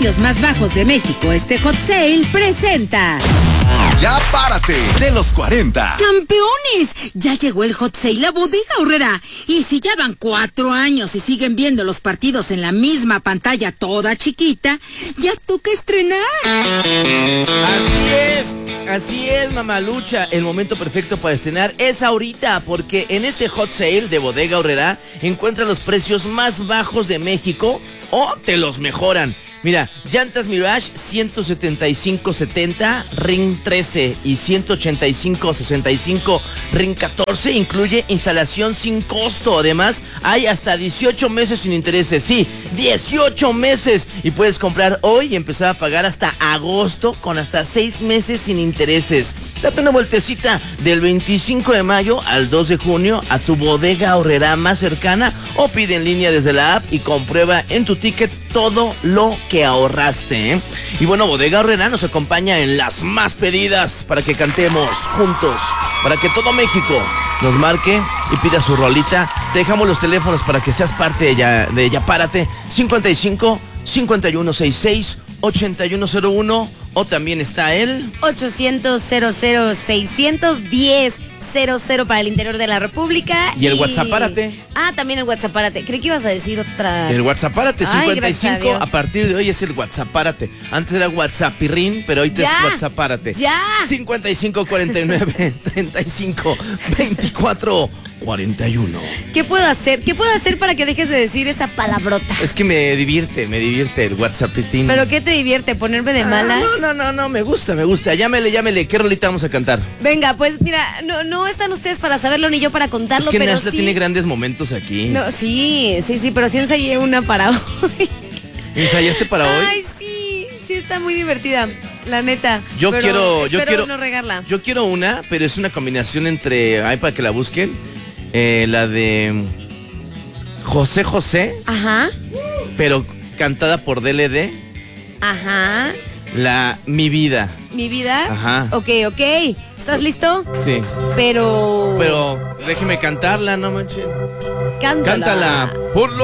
precios más bajos de México, este Hot Sale presenta... Ya párate de los 40. ¡Campeones! Ya llegó el Hot Sale a Bodega Aurrerá. Y si ya van 4 años y siguen viendo los partidos en la misma pantalla toda chiquita, ya toca estrenar. Así es, mamalucha. El momento perfecto para estrenar es ahorita, porque en este Hot Sale de Bodega Aurrerá encuentras los precios más bajos de México o te los mejoran. Mira, llantas Mirage 175/70 Ring 13 y 185/65 Ring 14, incluye instalación sin costo. Además, hay hasta 18 meses sin intereses. Sí, 18 meses. Y puedes comprar hoy y empezar a pagar hasta agosto con hasta 6 meses sin intereses. Date una vueltecita del 25 de mayo al 2 de junio a tu Bodega Aurrerá más cercana o pide en línea desde la app y comprueba en tu ticket todo lo que ahorraste, ¿eh? Y bueno, Bodega Aurrerá nos acompaña en las más pedidas para que cantemos juntos, para que todo México nos marque y pida su rolita. Te dejamos los teléfonos para que seas parte de ella. Párate, 55 5166 8101, o también está el 800 00 610 00 para el interior de la República. Y el WhatsApp párate. También el WhatsApp párate. Creí que ibas a decir otra. El WhatsApp párate, 55. A partir de hoy es el WhatsApp párate. Antes era WhatsApp pirrín, pero hoy te es WhatsApp párate. Ya. 55 49 35 24 41. ¿Qué puedo hacer? ¿Qué puedo hacer para que dejes de decir esa palabrota? Es que me divierte el WhatsApp pirrín. ¿Pero qué te divierte? ¿Ponerme de malas? No, me gusta. Llámele. ¿Qué rolita vamos a cantar? Venga, pues mira, no están ustedes para saberlo ni yo para contarlo, es que pero Nashla sí tiene grandes momentos aquí. No, sí, pero sí ensayé una para hoy. ¿Ensayaste para hoy? Ay, sí está muy divertida, la neta. Yo quiero no regarla. Yo quiero una, pero es una combinación entre, para que la busquen, la de José José. Ajá. Pero cantada por DLD. Ajá. La Mi Vida. ¿Mi vida? Ajá. Ok. ¿Estás listo? Sí. Pero déjeme cantarla, no manches. Cántala. Cántala. Por lo